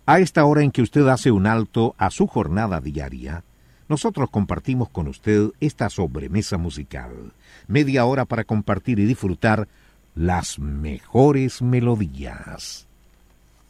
A esta hora en que usted hace un alto a su jornada diaria, nosotros compartimos con usted esta sobremesa musical. Media hora para compartir y disfrutar las mejores melodías.